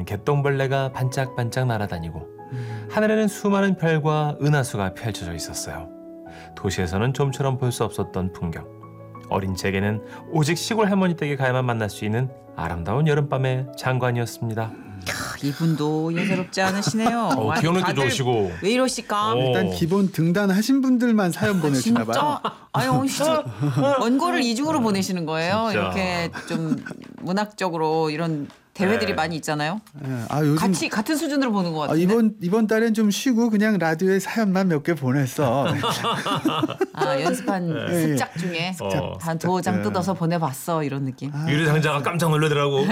개똥벌레가 반짝반짝 날아다니고 하늘에는 수많은 별과 은하수가 펼쳐져 있었어요. 도시에서는 좀처럼 볼 수 없었던 풍경. 어린 제게는 오직 시골 할머니 댁에 가야만 만날 수 있는 아름다운 여름밤의 장관이었습니다. 이분도 예사롭지 않으시네요. 기억력도 다들 좋으시고. 왜 이러실까? 일단 기본 등단하신 분들만 사연 보내주나 봐요. 진짜? 아유, 진짜 원고를 이중으로 보내시는 거예요. 진짜. 이렇게 좀 문학적으로 이런 대회들이 네. 많이 있잖아요. 요즘 같은 수준으로 보는 것 같은데. 이번 달엔 좀 쉬고 그냥 라디오에 사연만 몇 개 보냈어. 연습한 습작 중에 한 도장 뜯어서 보내봤어 이런 느낌. 유리상자가 깜짝 놀라더라고.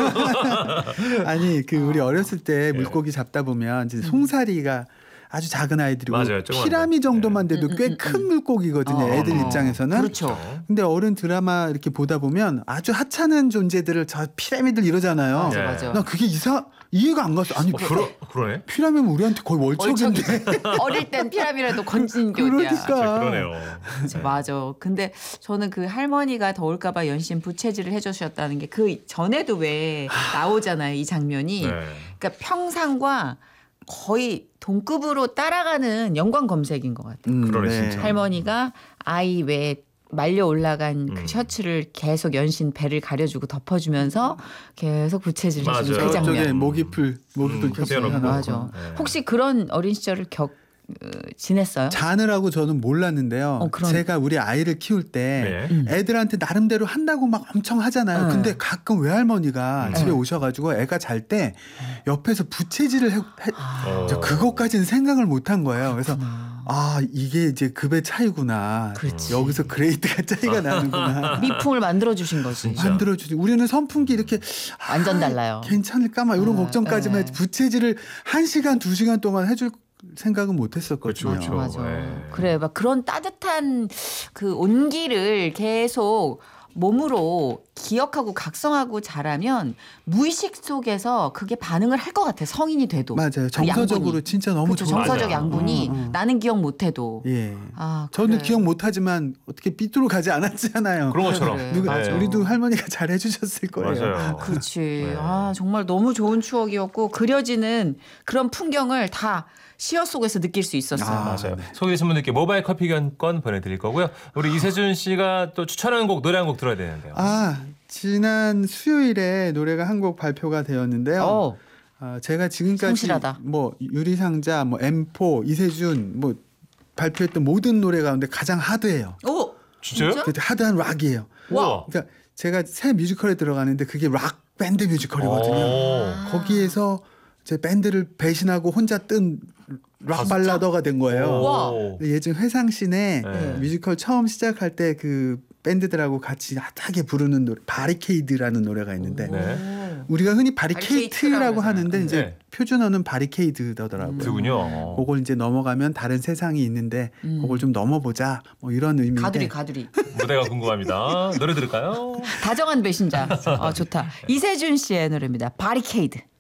아니 우리 어렸을 때 물고기 잡다 보면 이제 송사리가 아주 작은 아이들이고 맞아요, 조그만 피라미 거. 정도만 돼도 꽤 큰 물고기거든요. 애들 입장에서는. 그렇죠. 근데 어른 드라마 이렇게 보다 보면 아주 하찮은 존재들을 저 피라미들 이러잖아요. 네. 맞아. 나 그게 이해가 안 갔어. 아니 그러네. 피라미는 우리한테 거의 월척인데. 어릴 땐 피라미라도 건진 교대야. 그러니까. 그러네요. 맞아. 근데 저는 그 할머니가 더울까봐 연신 부채질을 해주셨다는 게 그 전에도 왜 나오잖아요. 이 장면이. 네. 그러니까 평상과 거의 동급으로 따라가는 연관 검색인 것 같아요. 그러네, 진짜. 할머니가 아이 왜 말려 올라간 그 셔츠를 계속 연신 배를 가려주고 덮어주면서 계속 부채질을 해주는 맞아요. 그 저쪽에 장면. 모기풀 켜서 펴놓고. 맞아. 네. 혹시 그런 어린 시절을 지냈어요? 자느라고 저는 몰랐는데요. 그럼. 제가 우리 아이를 키울 때 네. 애들한테 나름대로 한다고 막 엄청 하잖아요. 근데 가끔 외할머니가 집에 오셔가지고 애가 잘 때 옆에서 부채질을 저 그것까지는 생각을 못한 거예요. 그래서 이게 이제 급의 차이구나. 그렇지. 여기서 그레이드가 차이가 나는구나. 미풍을 만들어주신 거지. 만들어주지. 우리는 선풍기 이렇게 완전 달라요. 괜찮을까 막 이런 걱정까지만 했지. 부채질을 1시간 2시간 동안 해줄 생각은 못했었거든요. 그렇죠. 맞아. 네. 그래, 막 그런 따뜻한 그 온기를 계속 몸으로 기억하고 각성하고 자라면 무의식 속에서 그게 반응을 할 것 같아. 성인이 돼도. 맞아요. 그 정서적으로 양분이. 진짜 너무 그렇죠. 좋아요. 정서적 맞아. 양분이 나는 기억 못해도. 예. 그래. 저는 기억 못하지만 어떻게 삐뚤어 가지 않았잖아요. 그런 것처럼. 그래, 맞아. 우리도 할머니가 잘 해주셨을 거예요. 맞아요. 그렇지. 네. 정말 너무 좋은 추억이었고 그려지는 그런 풍경을 다 시어 속에서 느낄 수 있었어요. 맞아요. 소개되신 분들께 모바일 커피 교환권 보내드릴 거고요. 우리 이세준 씨가 또 추천하는 곡, 노래 한 곡 들어야 되는데요. 지난 수요일에 노래가 한 곡 발표가 되었는데요. 제가 지금까지 성실하다. 뭐 유리상자, 뭐 M4, 이세준 뭐 발표했던 모든 노래 가운데 가장 하드해요. 오, 진짜요? 진짜? 하드한 락이에요. 와. 그러니까 제가 새 뮤지컬에 들어가는데 그게 락 밴드 뮤지컬이거든요. 거기에서 제 밴드를 배신하고 혼자 뜬 락 발라더가 된 거예요. 와. 예전 회상씬에 네. 뮤지컬 처음 시작할 때 그 밴드들하고 같이 핫하게 부르는 노래 바리케이드라는 노래가 있는데 네. 우리가 흔히 바리케이트라고 바리케이트라고 하는데 이제 네. 표준어는 바리케이드더라고요. 그군요. 그걸 이제 넘어가면 다른 세상이 있는데 그걸 좀 넘어보자 뭐 이런 의미인데 가두리. 무대가 궁금합니다. 노래 들을까요? 다정한 배신자. 좋다. 이세준 씨의 노래입니다. 바리케이드.